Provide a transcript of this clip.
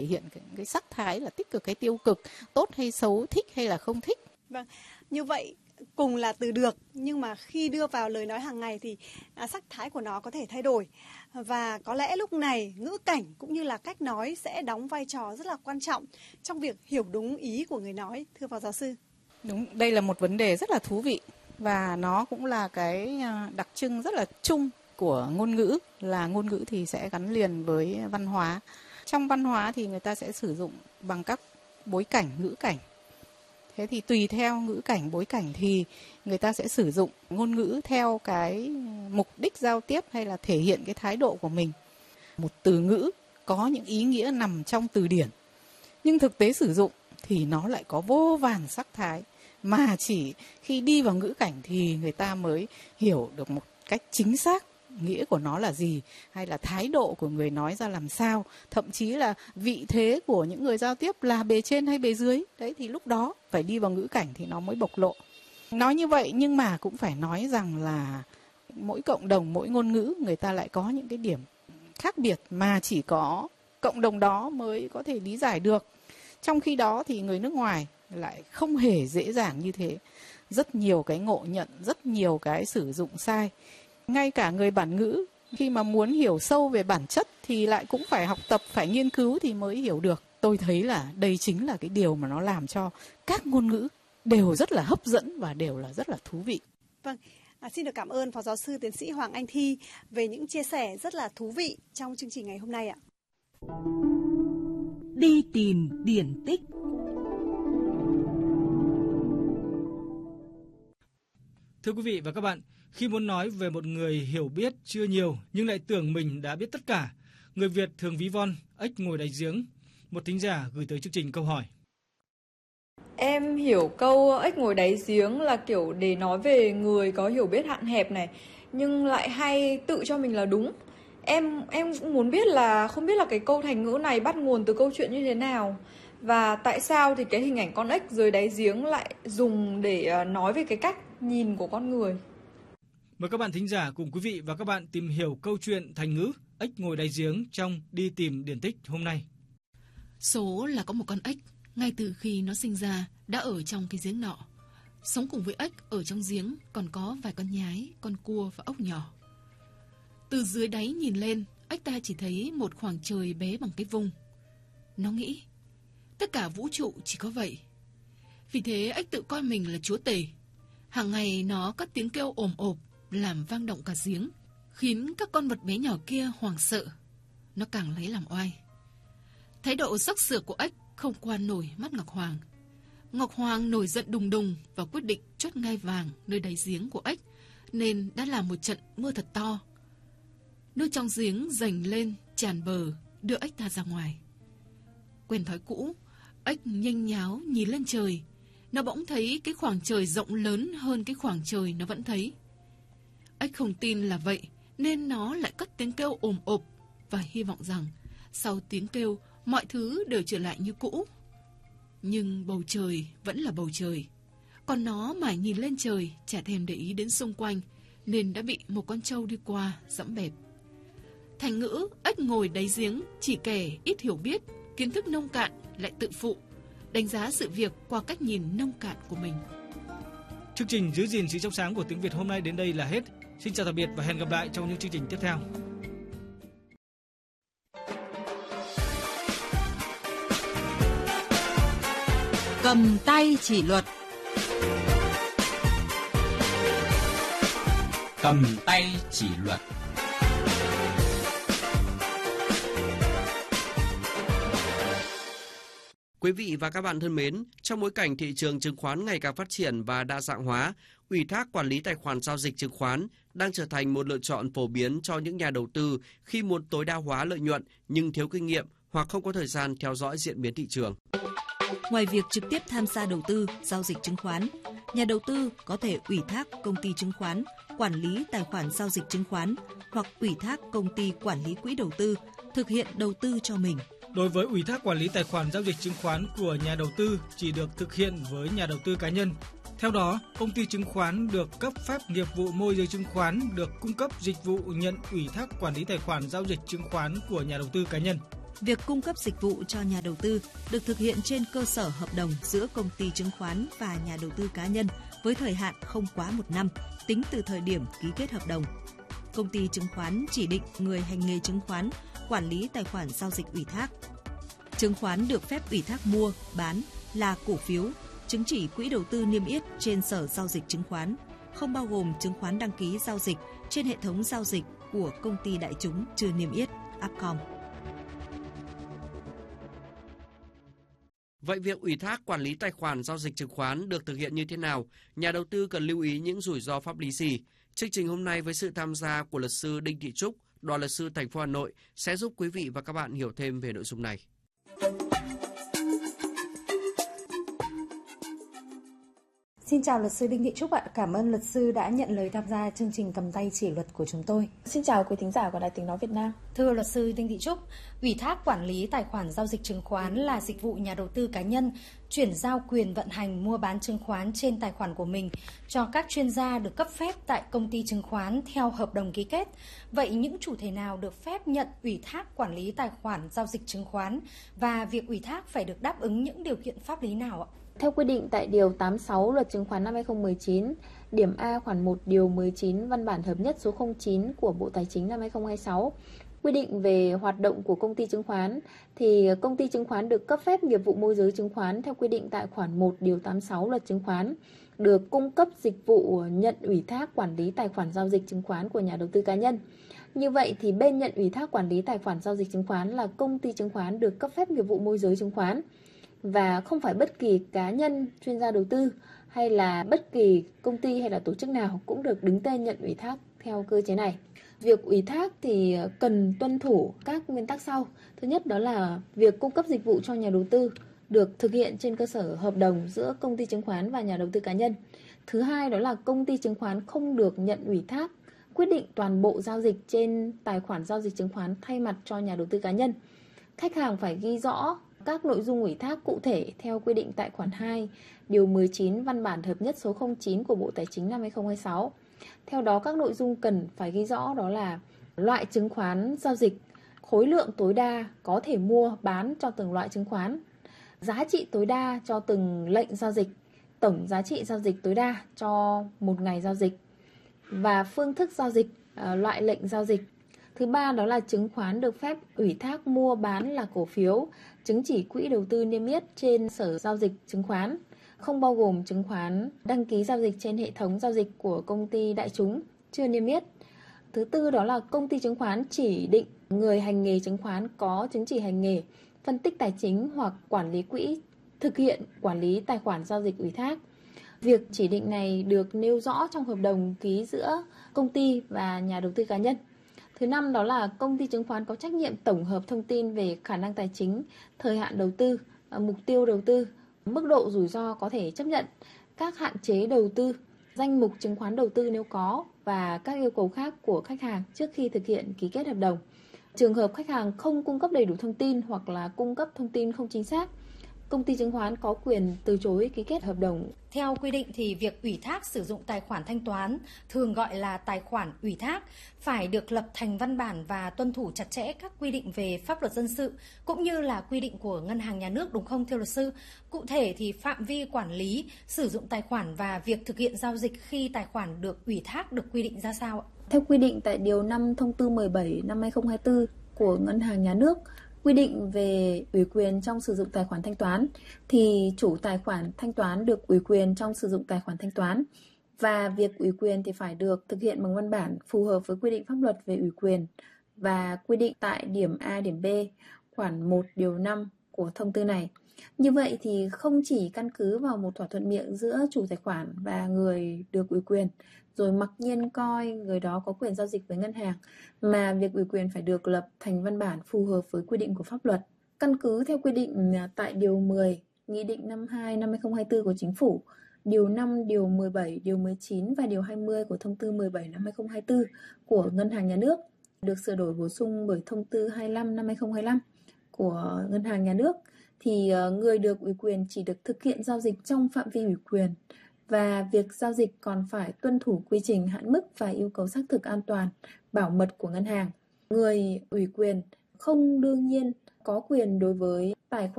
hiện cái sắc thái là tích cực hay tiêu cực, tốt hay xấu, thích hay là không thích. Vâng, như vậy cùng là từ được, nhưng mà khi đưa vào lời nói hàng ngày thì sắc thái của nó có thể thay đổi. Và có lẽ lúc này ngữ cảnh cũng như là cách nói sẽ đóng vai trò rất là quan trọng trong việc hiểu đúng ý của người nói, thưa Phó Giáo sư. Đúng, đây là một vấn đề rất là thú vị và nó cũng là cái đặc trưng rất là chung của ngôn ngữ, là ngôn ngữ thì sẽ gắn liền với văn hóa. Trong văn hóa thì người ta sẽ sử dụng bằng các bối cảnh, ngữ cảnh. Thế thì tùy theo ngữ cảnh, bối cảnh thì người ta sẽ sử dụng ngôn ngữ theo cái mục đích giao tiếp hay là thể hiện cái thái độ của mình. Một từ ngữ có những ý nghĩa nằm trong từ điển, nhưng thực tế sử dụng thì nó lại có vô vàn sắc thái, mà chỉ khi đi vào ngữ cảnh thì người ta mới hiểu được một cách chính xác nghĩa của nó là gì, hay là thái độ của người nói ra làm sao, thậm chí là vị thế của những người giao tiếp là bề trên hay bề dưới. Đấy thì lúc đó phải đi vào ngữ cảnh thì nó mới bộc lộ. Nói như vậy nhưng mà cũng phải nói rằng là mỗi cộng đồng, mỗi ngôn ngữ người ta lại có những cái điểm khác biệt mà chỉ có cộng đồng đó mới có thể lý giải được. Trong khi đó thì người nước ngoài lại không hề dễ dàng như thế. Rất nhiều cái ngộ nhận, rất nhiều cái sử dụng sai. Ngay cả người bản ngữ khi mà muốn hiểu sâu về bản chất thì lại cũng phải học tập, phải nghiên cứu thì mới hiểu được. Tôi thấy là đây chính là cái điều mà nó làm cho các ngôn ngữ đều rất là hấp dẫn và đều là rất là thú vị. Vâng, xin được cảm ơn Phó Giáo sư Tiến sĩ Hoàng Anh Thi về những chia sẻ rất là thú vị trong chương trình ngày hôm nay ạ. Đi tìm điển tích. Thưa quý vị và các bạn, khi muốn nói về một người hiểu biết chưa nhiều nhưng lại tưởng mình đã biết tất cả, người Việt thường ví von ếch ngồi đáy giếng. Một thính giả gửi tới chương trình câu hỏi. Em hiểu câu ếch ngồi đáy giếng là kiểu để nói về người có hiểu biết hạn hẹp này, nhưng lại hay tự cho mình là đúng. Em cũng muốn biết là không biết là cái câu thành ngữ này bắt nguồn từ câu chuyện như thế nào, và tại sao thì cái hình ảnh con ếch dưới đáy giếng lại dùng để nói về cái cách nhìn của con người. Mời các bạn thính giả cùng quý vị và các bạn tìm hiểu câu chuyện thành ngữ ếch ngồi đáy giếng trong Đi tìm điển tích hôm nay. Số là có một con ếch ngay từ khi nó sinh ra đã ở trong cái giếng nọ. Sống cùng với ếch ở trong giếng còn có vài con nhái, con cua và ốc nhỏ. Từ dưới đáy nhìn lên, ếch ta chỉ thấy một khoảng trời bé bằng cái vung. Nó nghĩ, tất cả vũ trụ chỉ có vậy. Vì thế ếch tự coi mình là chúa tể. Hàng ngày nó cất tiếng kêu ồm ộp, làm vang động cả giếng, khiến các con vật bé nhỏ kia hoảng sợ. Nó càng lấy làm oai. Thái độ sắc sược của ếch không qua nổi mắt Ngọc Hoàng. Ngọc Hoàng nổi giận đùng đùng và quyết định chốt ngai vàng nơi đáy giếng của ếch, nên đã làm một trận mưa thật to. Nước trong giếng dành lên tràn bờ, đưa ếch ta ra ngoài. Quen thói cũ, ếch nhanh nháo nhìn lên trời. Nó bỗng thấy cái khoảng trời rộng lớn hơn cái khoảng trời nó vẫn thấy. Ếch không tin là vậy, nên nó lại cất tiếng kêu ồm ộp và hy vọng rằng sau tiếng kêu mọi thứ đều trở lại như cũ. Nhưng bầu trời vẫn là bầu trời. Còn nó mải nhìn lên trời, chả thèm để ý đến xung quanh, nên đã bị một con trâu đi qua dẫm bẹp. Thành ngữ ếch ngồi đáy giếng chỉ kẻ ít hiểu biết, kiến thức nông cạn lại tự phụ, đánh giá sự việc qua cách nhìn nông cạn của mình. Chương trình Giữ gìn sự trong sáng của tiếng Việt hôm nay đến đây là hết. Xin chào tạm biệt và hẹn gặp lại trong những chương trình tiếp theo. Cầm tay chỉ luật. Cầm tay chỉ luật. Quý vị và các bạn thân mến, trong bối cảnh thị trường chứng khoán ngày càng phát triển và đa dạng hóa, ủy thác quản lý tài khoản giao dịch chứng khoán đang trở thành một lựa chọn phổ biến cho những nhà đầu tư khi muốn tối đa hóa lợi nhuận nhưng thiếu kinh nghiệm hoặc không có thời gian theo dõi diễn biến thị trường. Ngoài việc trực tiếp tham gia đầu tư, giao dịch chứng khoán, nhà đầu tư có thể ủy thác công ty chứng khoán quản lý tài khoản giao dịch chứng khoán hoặc ủy thác công ty quản lý quỹ đầu tư thực hiện đầu tư cho mình. Đối với ủy thác quản lý tài khoản giao dịch chứng khoán của nhà đầu tư chỉ được thực hiện với nhà đầu tư cá nhân. Theo đó, công ty chứng khoán được cấp phép nghiệp vụ môi giới chứng khoán được cung cấp dịch vụ nhận ủy thác quản lý tài khoản giao dịch chứng khoán của nhà đầu tư cá nhân. Việc cung cấp dịch vụ cho nhà đầu tư được thực hiện trên cơ sở hợp đồng giữa công ty chứng khoán và nhà đầu tư cá nhân với thời hạn không quá 1 năm, tính từ thời điểm ký kết hợp đồng. Công ty chứng khoán chỉ định người hành nghề chứng khoán quản lý tài khoản giao dịch ủy thác. Chứng khoán được phép ủy thác mua, bán là cổ phiếu, chứng chỉ quỹ đầu tư niêm yết trên sở giao dịch chứng khoán, không bao gồm chứng khoán đăng ký giao dịch trên hệ thống giao dịch của công ty đại chúng chưa niêm yết, Upcom. Vậy việc ủy thác quản lý tài khoản giao dịch chứng khoán được thực hiện như thế nào? Nhà đầu tư cần lưu ý những rủi ro pháp lý gì? Chương trình hôm nay với sự tham gia của luật sư Đinh Thị Trúc, Đoàn luật sư thành phố Hà Nội sẽ giúp quý vị và các bạn hiểu thêm về nội dung này. Xin chào luật sư Đinh Thị Trúc ạ. Cảm ơn luật sư đã nhận lời tham gia chương trình Cầm tay chỉ luật của chúng tôi. Xin chào quý thính giả của Đài Tiếng nói Việt Nam. Thưa luật sư Đinh Thị Trúc, ủy thác quản lý tài khoản giao dịch chứng khoán là dịch vụ nhà đầu tư cá nhân chuyển giao quyền vận hành mua bán chứng khoán trên tài khoản của mình cho các chuyên gia được cấp phép tại công ty chứng khoán theo hợp đồng ký kết. Vậy những chủ thể nào được phép nhận ủy thác quản lý tài khoản giao dịch chứng khoán và việc ủy thác phải được đáp ứng những điều kiện pháp lý nào ạ? Theo quy định tại Điều 86 Luật Chứng khoán năm 2019, điểm A khoản 1 Điều 19 Văn bản hợp nhất số 09 của Bộ Tài chính năm 2026, quy định về hoạt động của công ty chứng khoán, thì công ty chứng khoán được cấp phép nghiệp vụ môi giới chứng khoán theo quy định tại khoản 1 Điều 86 Luật Chứng khoán, được cung cấp dịch vụ nhận ủy thác quản lý tài khoản giao dịch chứng khoán của nhà đầu tư cá nhân. Như vậy thì bên nhận ủy thác quản lý tài khoản giao dịch chứng khoán là công ty chứng khoán được cấp phép nghiệp vụ môi giới chứng khoán, và không phải bất kỳ cá nhân, chuyên gia đầu tư hay là bất kỳ công ty hay là tổ chức nào cũng được đứng tên nhận ủy thác theo cơ chế này. Việc ủy thác thì cần tuân thủ các nguyên tắc sau. Thứ nhất đó là việc cung cấp dịch vụ cho nhà đầu tư được thực hiện trên cơ sở hợp đồng giữa công ty chứng khoán và nhà đầu tư cá nhân. Thứ hai đó là công ty chứng khoán không được nhận ủy thác quyết định toàn bộ giao dịch trên tài khoản giao dịch chứng khoán thay mặt cho nhà đầu tư cá nhân. Khách hàng phải ghi rõ các nội dung ủy thác cụ thể theo quy định tại khoản 2, Điều 19 Văn bản hợp nhất số 09 của Bộ Tài chính năm 2026. Theo đó, các nội dung cần phải ghi rõ đó là loại chứng khoán giao dịch, khối lượng tối đa có thể mua bán cho từng loại chứng khoán, giá trị tối đa cho từng lệnh giao dịch, tổng giá trị giao dịch tối đa cho một ngày giao dịch và phương thức giao dịch, loại lệnh giao dịch. Thứ ba đó là chứng khoán được phép ủy thác mua bán là cổ phiếu, chứng chỉ quỹ đầu tư niêm yết trên sở giao dịch chứng khoán, không bao gồm chứng khoán đăng ký giao dịch trên hệ thống giao dịch của công ty đại chúng chưa niêm yết. Thứ tư đó là công ty chứng khoán chỉ định người hành nghề chứng khoán có chứng chỉ hành nghề, phân tích tài chính hoặc quản lý quỹ thực hiện quản lý tài khoản giao dịch ủy thác. Việc chỉ định này được nêu rõ trong hợp đồng ký giữa công ty và nhà đầu tư cá nhân. Thứ năm đó là công ty chứng khoán có trách nhiệm tổng hợp thông tin về khả năng tài chính, thời hạn đầu tư, mục tiêu đầu tư, mức độ rủi ro có thể chấp nhận, các hạn chế đầu tư, danh mục chứng khoán đầu tư nếu có và các yêu cầu khác của khách hàng trước khi thực hiện ký kết hợp đồng. Trường hợp khách hàng không cung cấp đầy đủ thông tin hoặc là cung cấp thông tin không chính xác, công ty chứng khoán có quyền từ chối ký kết hợp đồng. Theo quy định thì việc ủy thác sử dụng tài khoản thanh toán, thường gọi là tài khoản ủy thác, phải được lập thành văn bản và tuân thủ chặt chẽ các quy định về pháp luật dân sự cũng như là quy định của Ngân hàng Nhà nước, đúng không thưa luật sư? Cụ thể thì phạm vi quản lý, sử dụng tài khoản và việc thực hiện giao dịch khi tài khoản được ủy thác được quy định ra sao ạ? Theo quy định tại Điều 5 Thông tư 17 năm 2024 của Ngân hàng Nhà nước, quy định về ủy quyền trong sử dụng tài khoản thanh toán, thì chủ tài khoản thanh toán được ủy quyền trong sử dụng tài khoản thanh toán, và việc ủy quyền thì phải được thực hiện bằng văn bản phù hợp với quy định pháp luật về ủy quyền và quy định tại điểm A, điểm B, khoản 1 điều 5 của thông tư này. Như vậy thì không chỉ căn cứ vào một thỏa thuận miệng giữa chủ tài khoản và người được ủy quyền, rồi mặc nhiên coi người đó có quyền giao dịch với ngân hàng, mà việc ủy quyền phải được lập thành văn bản phù hợp với quy định của pháp luật. Căn cứ theo quy định tại Điều 10, Nghị định 52 năm 2024 của Chính phủ, Điều 5, Điều 17, Điều 19 và Điều 20 của Thông tư 17 năm 2024 của Ngân hàng Nhà nước, được sửa đổi bổ sung bởi Thông tư 25 năm 2025 của Ngân hàng Nhà nước, thì người được ủy quyền chỉ được thực hiện giao dịch trong phạm vi ủy quyền, và việc giao dịch còn phải tuân thủ quy trình, hạn mức và yêu cầu xác thực an toàn, bảo mật của ngân hàng. Người ủy quyền không đương nhiên có quyền đối với tài khoản